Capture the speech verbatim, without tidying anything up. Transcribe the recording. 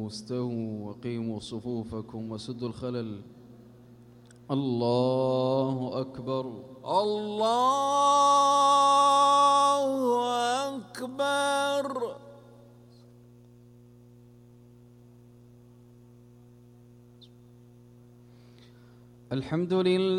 استووا وقيموا صفوفكم وسدوا الخلل. الله أكبر. الله أكبر. الحمد لله.